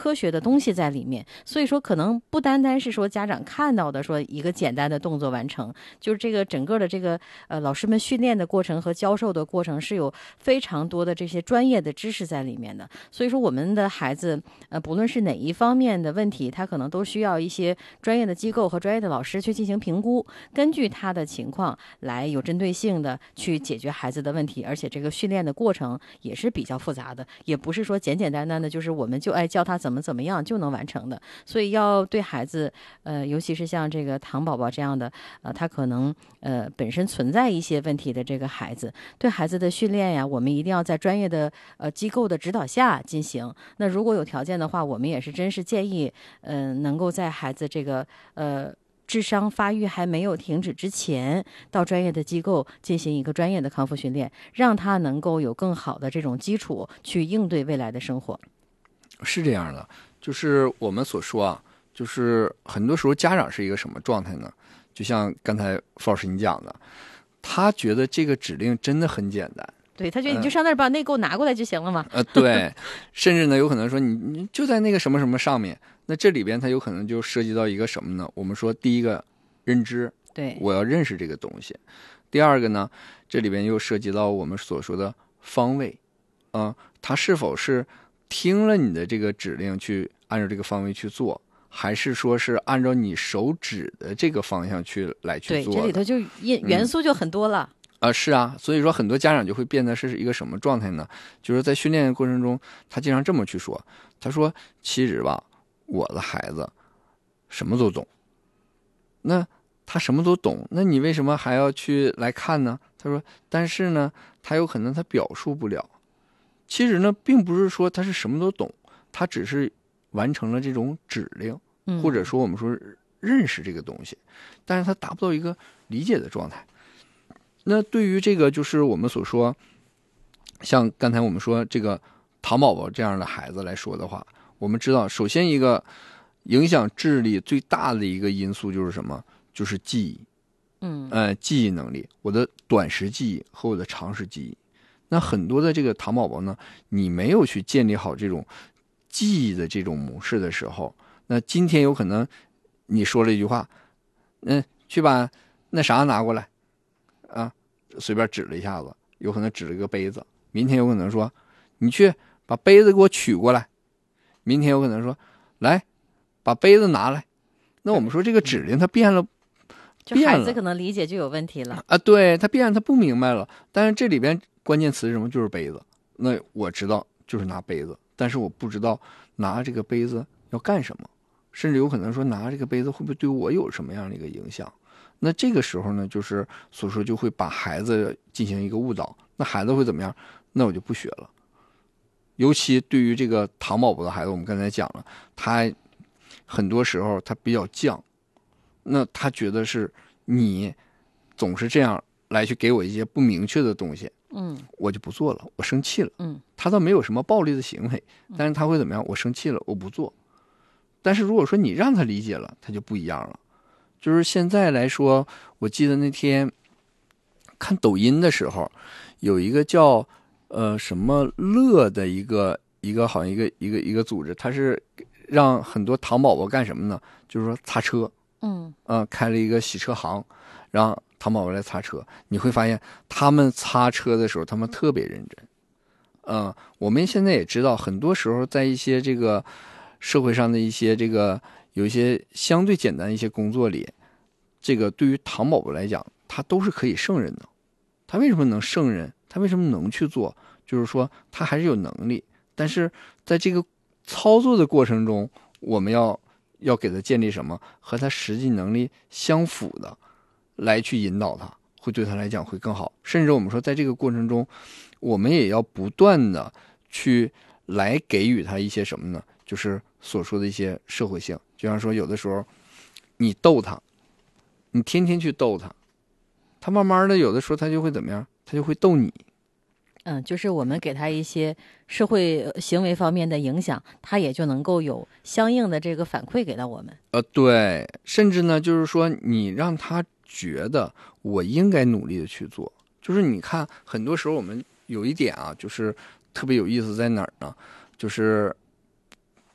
科学的东西在里面，所以说可能不单单是说家长看到的说一个简单的动作完成，就是这个整个的这个老师们训练的过程和教授的过程是有非常多的这些专业的知识在里面的。所以说我们的孩子不论是哪一方面的问题，他可能都需要一些专业的机构和专业的老师去进行评估，根据他的情况来有针对性的去解决孩子的问题。而且这个训练的过程也是比较复杂的，也不是说简简单单的就是我们就教他怎么样就能完成的。所以要对孩子尤其是像这个糖宝宝这样的他可能本身存在一些问题的这个孩子，对孩子的训练呀，我们一定要在专业的机构的指导下进行。那如果有条件的话，我们也是真是建议能够在孩子这个智商发育还没有停止之前，到专业的机构进行一个专业的康复训练，让他能够有更好的这种基础去应对未来的生活。 是这样的，就是我们所说啊，就是很多时候家长是一个什么状态呢？就像刚才傅老师你讲的，他觉得这个指令真的很简单。 对，他觉得你就上那儿把内购拿过来就行了嘛。 对，甚至呢有可能说你就在那个什么什么上面，那这里边它有可能就涉及到一个什么呢？我们说第一个认知， 对， 我要认识这个东西；第二个呢，这里边又涉及到我们所说的方位，他是否是听了你的这个指令去按照这个方位去做，还是说是按照你手指的这个方向去做？ 对，这里头就元素就很多了。 是啊，所以说很多家长就会变得是一个什么状态呢？就是在训练的过程中，他经常这么去说，他说其实吧，我的孩子什么都懂。那他什么都懂，那你为什么还要去来看呢？他说但是呢他有可能他表述不了。其实呢并不是说他是什么都懂，他只是完成了这种指令，或者说我们说认识这个东西，但是他达不到一个理解的状态。那对于这个就是我们所说像刚才我们说这个糖宝宝这样的孩子来说的话，我们知道首先一个影响智力最大的一个因素就是什么？就是记忆。记忆能力，我的短时记忆和我的长时记忆。那很多的这个糖宝宝呢，你没有去建立好这种记忆的这种模式的时候，那今天有可能你说了一句话，去把那啥拿过来啊，随便指了一下子，有可能指了一个杯子。明天有可能说你去把杯子给我取过来，明天有可能说来把杯子拿来。那我们说这个指令它变了， 就孩子可能理解就有问题了啊，对，他变了，他不明白了。但是这里边关键词是什么？就是杯子。那我知道就是拿杯子，但是我不知道拿这个杯子要干什么，甚至有可能说拿这个杯子会不会对我有什么样的一个影响。那这个时候呢，就是所说就会把孩子进行一个误导。那孩子会怎么样？那我就不学了。尤其对于这个糖宝宝的孩子，我们刚才讲了，他很多时候他比较犟，那他觉得是你总是这样来去给我一些不明确的东西，我就不做了，我生气了。他倒没有什么暴力的行为，但是他会怎么样？我生气了，我不做。但是如果说你让他理解了，他就不一样了。就是现在来说，我记得那天看抖音的时候，有一个叫什么乐的一个好像一个组织，他是让很多糖宝宝干什么呢？就是说擦车。开了一个洗车行，让糖宝宝来擦车。你会发现他们擦车的时候他们特别认真。我们现在也知道，很多时候在一些这个社会上的一些这个有一些相对简单的一些工作里，这个对于糖宝宝来讲他都是可以胜任的。他为什么能胜任？他为什么能去做？就是说他还是有能力，但是在这个操作的过程中，我们要给他建立什么和他实际能力相符的来去引导他，会对他来讲会更好。甚至我们说在这个过程中，我们也要不断的去来给予他一些什么呢？就是所说的一些社会性。就像说有的时候你逗他，你天天去逗他，他慢慢的有的时候他就会怎么样？他就会逗你。 就是我们给他一些社会行为方面的影响，他也就能够有相应的这个反馈给到我们。 对，甚至呢，就是说你让他觉得我应该努力的去做。就是你看，很多时候我们有一点啊，就是特别有意思在哪儿呢？就是